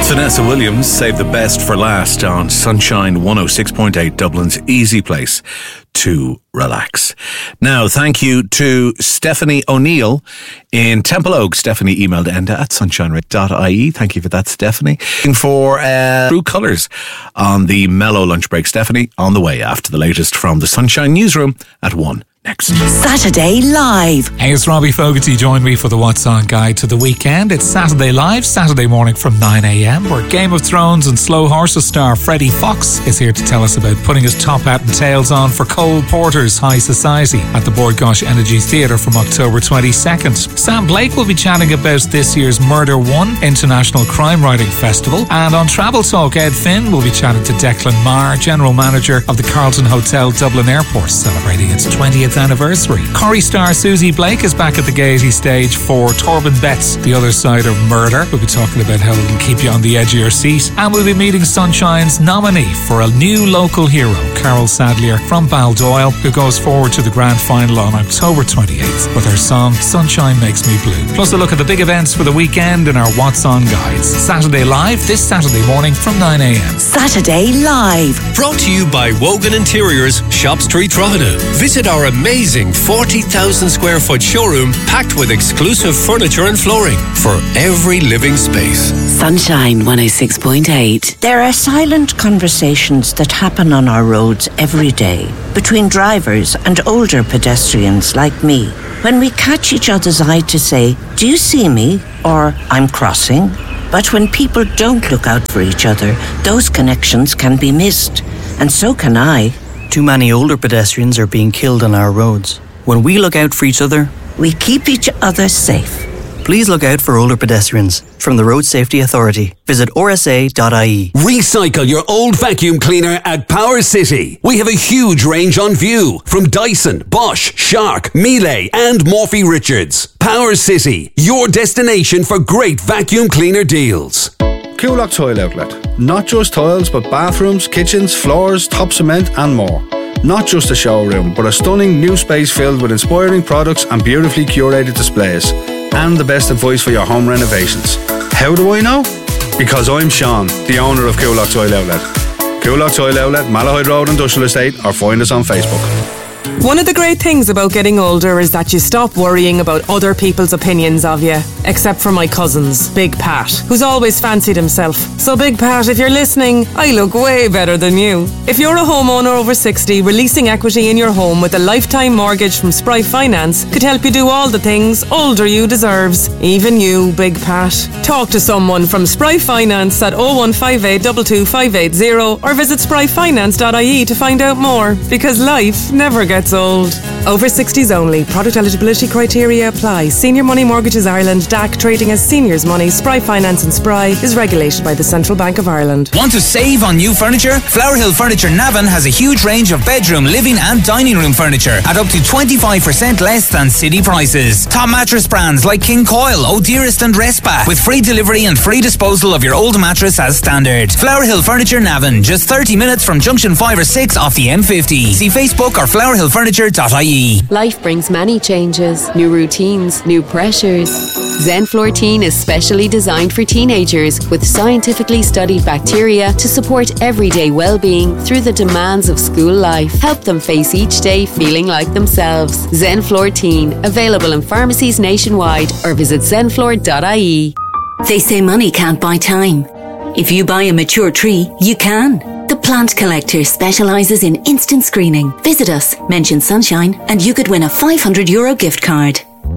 That's Vanessa Williams, Save the Best for Last on Sunshine 106.8, Dublin's easy place to relax. Now, thank you to Stephanie O'Neill in Temple Oak. Stephanie emailed enda@sunshineradio.ie. Thank you for that, Stephanie. For True Colours on the Mellow lunch break. Stephanie, on the way after the latest from the Sunshine Newsroom at 1. Next. Saturday Live. Hey, it's Robbie Fogarty. Join me for the What's On guide to the weekend. It's Saturday Live, Saturday morning from 9 a.m, where Game of Thrones and Slow Horses star Freddie Fox is here to tell us about putting his top hat and tails on for Cole Porter's High Society at the Bord Gáis Energy Theatre from October 22nd. Sam Blake will be chatting about this year's Murder One International Crime Writing Festival. And on Travel Talk, Ed Finn will be chatting to Declan Marr, General Manager of the Carlton Hotel Dublin Airport, celebrating its 20th anniversary. Corrie star Susie Blake is back at the Gaiety stage for Torben Betts, The Other Side of Murder. We'll be talking about how it can keep you on the edge of your seat. And we'll be meeting Sunshine's nominee for a new local hero, Carol Sadlier from Baldoyle, who goes forward to the grand final on October 28th with her song Sunshine Makes Me Blue. Plus a look at the big events for the weekend in our What's On guides. Saturday Live, this Saturday morning from 9 a.m. Saturday Live. Brought to you by Wogan Interiors, Shop Street, Drogheda. Visit our amazing 40,000 square foot showroom packed with exclusive furniture and flooring for every living space. Sunshine 106.8. There are silent conversations that happen on our roads every day between drivers and older pedestrians like me. When we catch each other's eye to say, "Do you see me?" or "I'm crossing." But when people don't look out for each other, those connections can be missed. And so can I. Too many older pedestrians are being killed on our roads. When we look out for each other, we keep each other safe. Please look out for older pedestrians. From the Road Safety Authority, visit rsa.ie. Recycle your old vacuum cleaner at Power City. We have a huge range on view from Dyson, Bosch, Shark, Miele and Morphy Richards. Power City, your destination for great vacuum cleaner deals. Coolock Tile Outlet. Not just tiles, but bathrooms, kitchens, floors, top cement and more. Not just a showroom, but a stunning new space filled with inspiring products and beautifully curated displays. And the best advice for your home renovations. How do I know? Because I'm Sean, the owner of Coolock Tile Outlet. Coolock Tile Outlet, Malahide Road Industrial Estate, or find us on Facebook. One of the great things about getting older is that you stop worrying about other people's opinions of you. Except for my cousins, Big Pat, who's always fancied himself. So Big Pat, if you're listening, I look way better than you. If you're a homeowner over 60, releasing equity in your home with a lifetime mortgage from Spry Finance could help you do all the things older you deserves. Even you, Big Pat. Talk to someone from Spry Finance at 0158 22580 or visit spryfinance.ie to find out more. Because life never gets old. Over 60s only. Product eligibility criteria apply. Senior Money Mortgages Ireland, DAC, trading as Seniors Money, Spry Finance and Spry is regulated by the Central Bank of Ireland. Want to save on new furniture? Flower Hill Furniture Navan has a huge range of bedroom, living and dining room furniture at up to 25% less than city prices. Top mattress brands like King Coil, O'Dearest and Restback with free delivery and free disposal of your old mattress as standard. Flower Hill Furniture Navan, just 30 minutes from junction 5 or 6 off the M50. See Facebook or flowerhillfurniture.ie. Life brings many changes, new routines, new pressures. Zenflortine is specially designed for teenagers with scientifically studied bacteria to support everyday well-being through the demands of school life. Help them face each day feeling like themselves. Zenflortine, available in pharmacies nationwide or visit zenflor.ie. They say money can't buy time. If you buy a mature tree, you can. The Plant Collector specialises in instant screening. Visit us, mention Sunshine, and you could win a €500 gift card.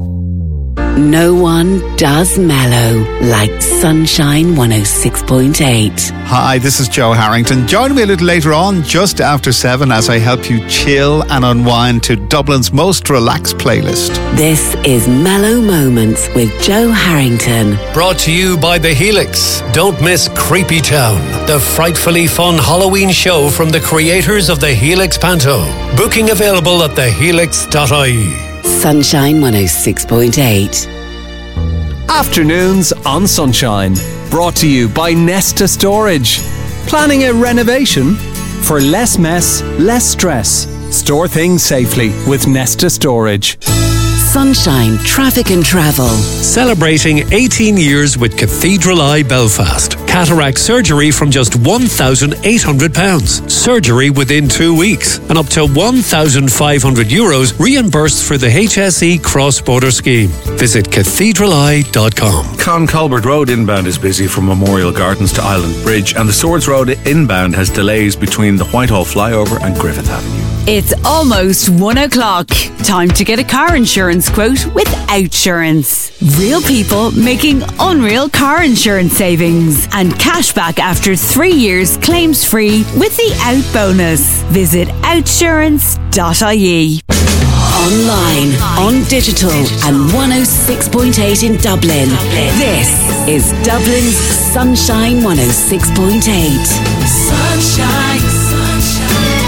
No one does mellow like Sunshine 106.8. Hi, this is Joe Harrington. Join me a little later on, just after 7, as I help you chill and unwind to Dublin's most relaxed playlist. This is Mellow Moments with Joe Harrington. Brought to you by The Helix. Don't miss Creepy Town, the frightfully fun Halloween show from the creators of the Helix Panto. Booking available at thehelix.ie. Sunshine 106.8. Afternoons on Sunshine. Brought to you by Nesta Storage. Planning a renovation? For less mess, less stress. Store things safely with Nesta Storage. Sunshine Traffic and Travel. Celebrating 18 years with Cathedral Eye Belfast. Cataract surgery from just £1,800. Surgery within 2 weeks. And up to €1,500 reimbursed for the HSE cross-border scheme. Visit cathedraleye.com. Colbert Road inbound is busy from Memorial Gardens to Island Bridge, and the Swords Road inbound has delays between the Whitehall flyover and Griffith Avenue. It's almost 1 o'clock. Time to get a car insurance quote with Outsurance. Real people making unreal car insurance savings and cashback after 3 years claims free with the Out bonus. Visit outsurance.ie. Online, on digital, and 106.8 in Dublin. This is Dublin's Sunshine 106.8. Sunshine, sunshine,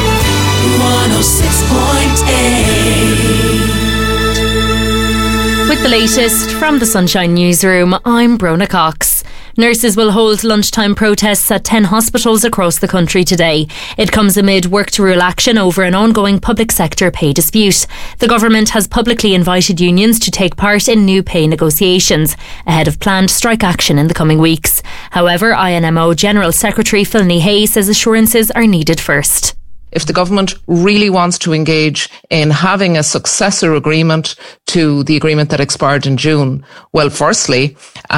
106.8. With the latest from the Sunshine Newsroom, I'm Brona Cox. Nurses will hold lunchtime protests at 10 hospitals across the country today. It comes amid work-to-rule action over an ongoing public sector pay dispute. The government has publicly invited unions to take part in new pay negotiations, ahead of planned strike action in the coming weeks. However, INMO General Secretary Philny Hay says assurances are needed first. If the government really wants to engage in having a successor agreement to the agreement that expired in June, well, firstly,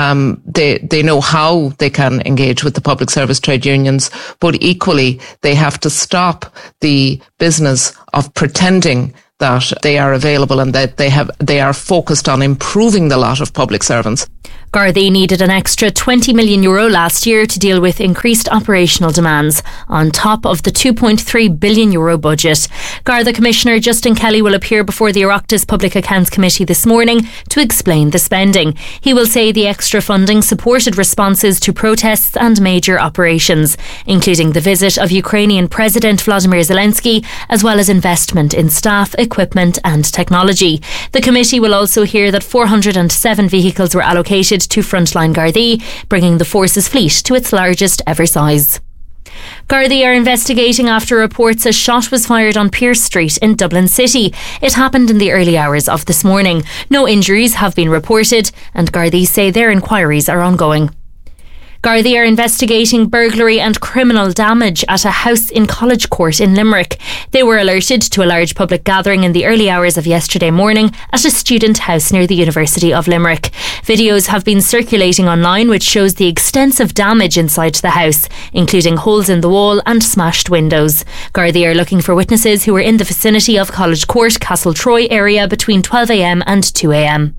they know how they can engage with the public service trade unions, but equally, they have to stop the business of pretending that they are available and that they are focused on improving the lot of public servants. Gardaí needed an extra €20 million last year to deal with increased operational demands, on top of the €2.3 billion budget. Garda Commissioner Justin Kelly will appear before the Oireachtas Public Accounts Committee this morning to explain the spending. He will say the extra funding supported responses to protests and major operations, including the visit of Ukrainian President Vladimir Zelensky, as well as investment in staff, equipment and technology. The committee will also hear that 407 vehicles were allocated to frontline Gardaí, bringing the force's fleet to its largest ever size. Gardaí are investigating after reports a shot was fired on Pearse Street in Dublin City. It happened in the early hours of this morning. No injuries have been reported, and Gardaí say their inquiries are ongoing. Gardaí are investigating burglary and criminal damage at a house in College Court in Limerick. They were alerted to a large public gathering in the early hours of yesterday morning at a student house near the University of Limerick. Videos have been circulating online which shows the extensive damage inside the house, including holes in the wall and smashed windows. Gardaí are looking for witnesses who were in the vicinity of College Court, Castletroy area between 12 a.m. and 2 a.m.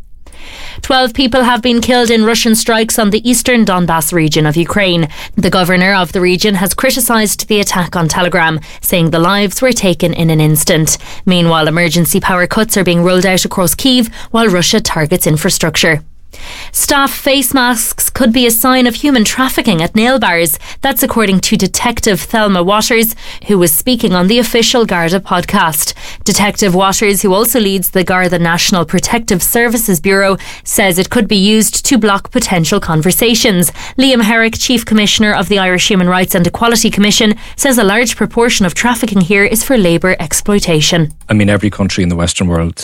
12 people have been killed in Russian strikes on the eastern Donbass region of Ukraine. The governor of the region has criticised the attack on Telegram, saying the lives were taken in an instant. Meanwhile, emergency power cuts are being rolled out across Kyiv while Russia targets infrastructure. Staff face masks could be a sign of human trafficking at nail bars. That's according to Detective Thelma Waters, who was speaking on the official Garda podcast. Detective Waters, who also leads the Garda National Protective Services Bureau, says it could be used to block potential conversations. Liam Herrick, Chief Commissioner of the Irish Human Rights and Equality Commission, says a large proportion of trafficking here is for labour exploitation. I mean, every country in the Western world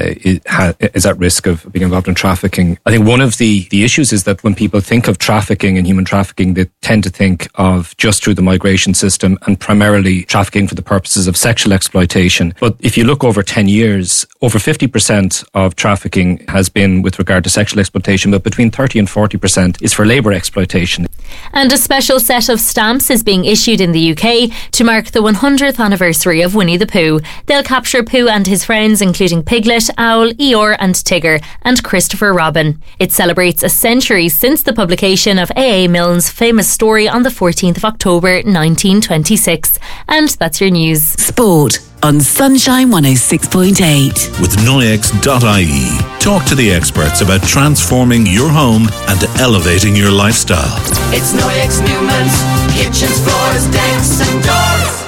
is at risk of being involved in trafficking. I think one of the issues is that when people think of trafficking and human trafficking, they tend to think of just through the migration system and primarily trafficking for the purposes of sexual exploitation. But if you look over 10 years, over 50% of trafficking has been with regard to sexual exploitation, but between 30 and 40% is for labour exploitation. And a special set of stamps is being issued in the UK to mark the 100th anniversary of Winnie the Pooh. They'll capture Pooh and his friends, including Piglet, Owl, Eeyore and Tigger, and Christopher Robin. It celebrates a century since the publication of A.A. Milne's famous story on the 14th of October 1926. And that's your news. Sport on Sunshine 106.8. With Noyex.ie. Talk to the experts about transforming your home and elevating your lifestyle. It's Noyex Newman's kitchens, floors, decks and doors.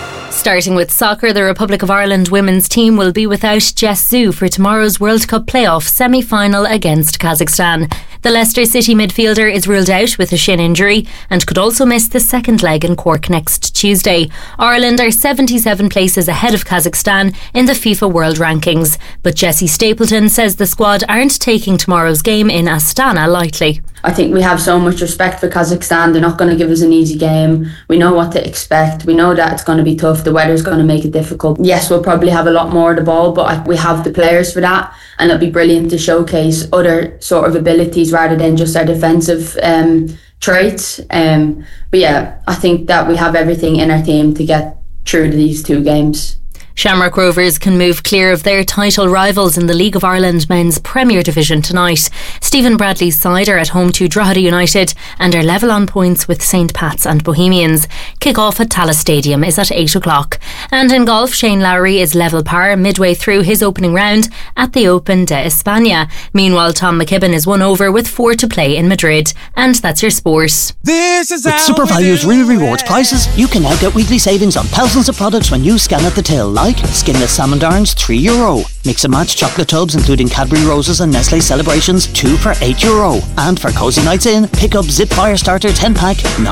Starting with soccer, the Republic of Ireland women's team will be without Jess Zhu for tomorrow's World Cup playoff semi-final against Kazakhstan. The Leicester City midfielder is ruled out with a shin injury and could also miss the second leg in Cork next Tuesday. Ireland are 77 places ahead of Kazakhstan in the FIFA World Rankings, but Jessie Stapleton says the squad aren't taking tomorrow's game in Astana lightly. I think we have so much respect for Kazakhstan. They're not going to give us an easy game. We know what to expect. We know that it's going to be tough. The weather's going to make it difficult. Yes, we'll probably have a lot more of the ball, but we have the players for that, and it'll be brilliant to showcase other sort of abilities rather than just our defensive traits. But yeah, I think that we have everything in our team to get through to these two games. Shamrock Rovers can move clear of their title rivals in the League of Ireland Men's Premier Division tonight. Stephen Bradley's side are at home to Drogheda United and are level on points with St Pat's and Bohemians. Kick-off at Tallaght Stadium is at 8 o'clock. And in golf, Shane Lowry is level par midway through his opening round at the Open de España. Meanwhile, Tom McKibben is 1 over with 4 to play in Madrid. And that's your sport. This is with Super Value's Real Rewards prices, you can now get weekly savings on thousands of products when you scan at the till, like skinless salmon darns, €3. Mix and match chocolate tubs including Cadbury Roses and Nestle Celebrations, 2 for €8. And for cozy nights in, pick up Zip Fire Starter 10-pack,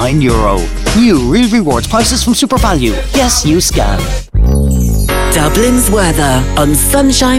€9. New Real Rewards prices from Super Value. Yes, you scan. Dublin's weather on Sunshine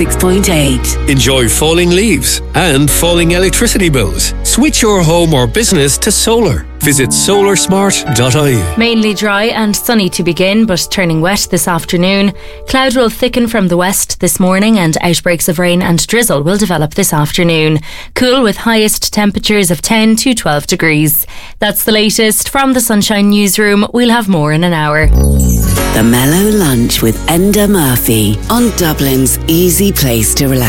106.8. Enjoy falling leaves and falling electricity bills. Switch your home or business to solar. Visit solarsmart.ie. Mainly dry and sunny to begin, but turning wet this afternoon. Cloud will thicken from the west this morning and outbreaks of rain and drizzle will develop this afternoon. Cool with highest temperatures of 10 to 12 degrees. That's the latest from the Sunshine Newsroom. We'll have more in an hour. The Mellow Lunch with Enda Murphy on Dublin's easy place to relax.